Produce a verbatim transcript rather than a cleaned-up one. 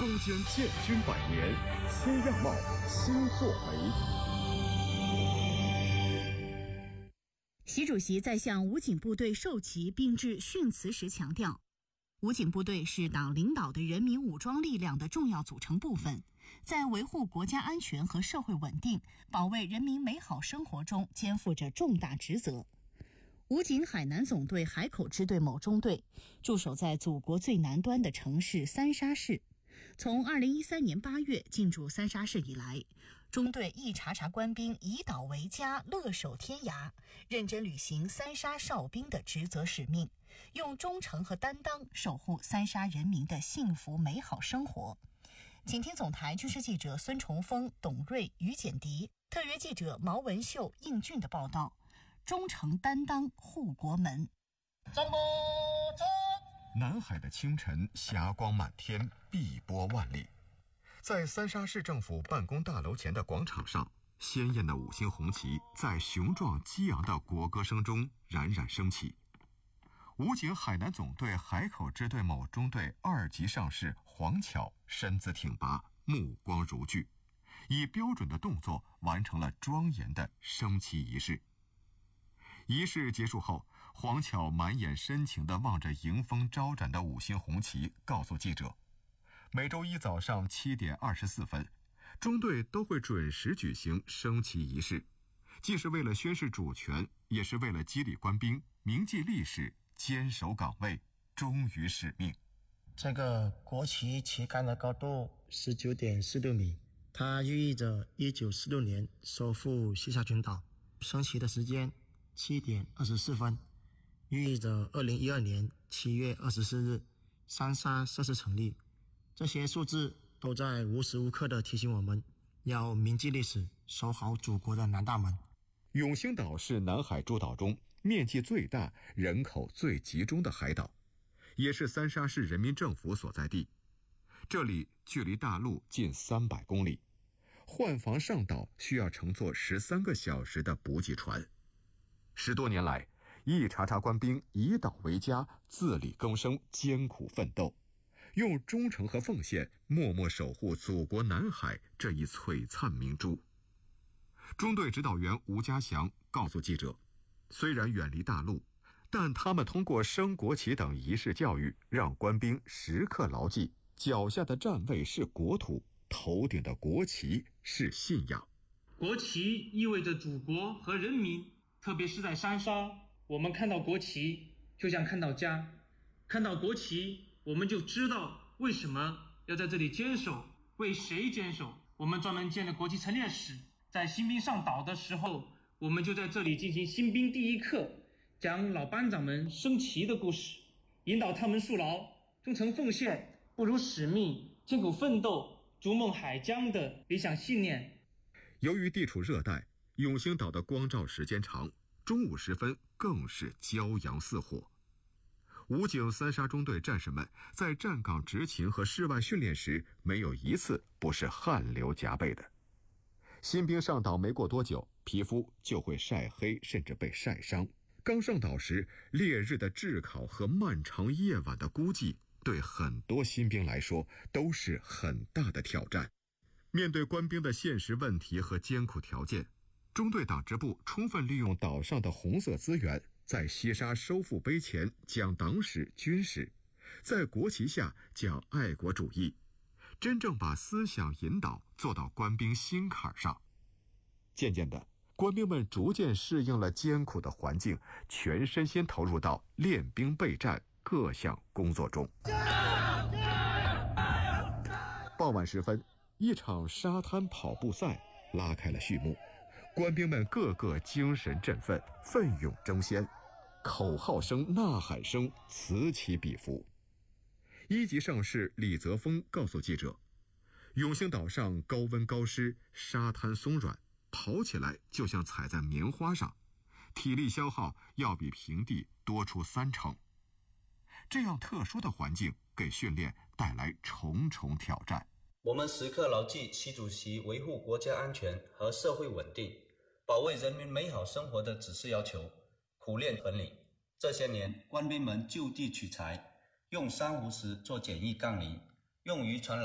攻坚建军百年，新样貌，新作为。 习主席在向武警部队授旗并致训词时强调，武警部队是党领导的人民武装力量的重要组成部分，在维护国家安全和社会稳定、保卫人民美好生活中肩负着重大职责。武警海南总队海口支队某中队驻守在祖国最南端的城市三沙市。从二零一三年八月进驻三沙市以来，中队一察察官兵以岛为家，乐守天涯，认真履行三沙哨兵的职责使命，用忠诚和担当守护三沙人民的幸福美好生活。请听总台军事记者孙崇峰、董瑞、于简迪，特约记者毛文秀、应俊的报道。忠诚担当护国门。 战步走。 南海的清晨，霞光满天，碧波万里。在三沙市政府办公大楼前的广场上，鲜艳的五星红旗在雄壮激昂的国歌声中冉冉升起。武警海南总队海口支队某中队二级上士黄巧身姿挺拔，目光如炬，以标准的动作完成了庄严的升旗仪式。仪式结束后，黄巧满眼深情地望着迎风招展的五星红旗，告诉记者，每周一早上七点二十四分，中队都会准时举行升旗仪式，既是为了宣示主权，也是为了激励官兵铭记历史，坚守岗位，忠于使命。 这个国旗旗杆的高度十九点四六米，它寓意着一九四六年收复西沙群岛。升旗的时间七点二十四分，寓意着二零一二年七月二十四日三沙设市成立。这些数字都在无时无刻地提醒我们要铭记历史，守好祖国的南大门。 永兴岛是南海诸岛中面积最大、人口最集中的海岛，也是三沙市人民政府所在地。这里距离大陆近三百公里，换防上岛需要乘坐十三个小时的补给船。十多年来，一察察官兵以岛为家，自力更生，艰苦奋斗，用忠诚和奉献默默守护祖国南海这一璀璨明珠。中队指导员吴家祥告诉记者，虽然远离大陆，但他们通过升国旗等仪式教育，让官兵时刻牢记脚下的站位是国土，头顶的国旗是信仰。 国旗意味着祖国和人民，特别是在三沙，我们看到国旗就像看到家，看到国旗我们就知道为什么要在这里坚守，为谁坚守。我们专门建了国旗陈列室，在新兵上岛的时候，我们就在这里进行新兵第一课，讲老班长们升旗的故事，引导他们树牢忠诚奉献、不辱使命、艰苦奋斗、逐梦海疆的理想信念。 由于地处热带，永兴岛的光照时间长，中午时分更是骄阳似火。武警三沙中队战士们在站岗执勤和室外训练时，没有一次不是汗流浃背的。新兵上岛没过多久，皮肤就会晒黑，甚至被晒伤。刚上岛时，烈日的炙烤和漫长夜晚的孤寂，对很多新兵来说都是很大的挑战。面对官兵的现实问题和艰苦条件，中队党支部充分利用岛上的红色资源，在西沙收复碑前讲党史军史，在国旗下讲爱国主义，真正把思想引导做到官兵心坎上。渐渐的，官兵们逐渐适应了艰苦的环境，全身心投入到练兵备战各项工作中。傍晚时分，一场沙滩跑步赛拉开了序幕，官兵们个个精神振奋，奋勇争先，口号声、呐喊声此起彼伏。一级上士李泽峰告诉记者，永兴岛上高温高湿，沙滩松软，跑起来就像踩在棉花上，体力消耗要比平地多出三成。这样特殊的环境给训练带来重重挑战。 我们时刻牢记习主席维护国家安全和社会稳定、保卫人民美好生活的指示要求，苦练本领。这些年，官兵们就地取材，用珊瑚石做简易杠铃，用渔船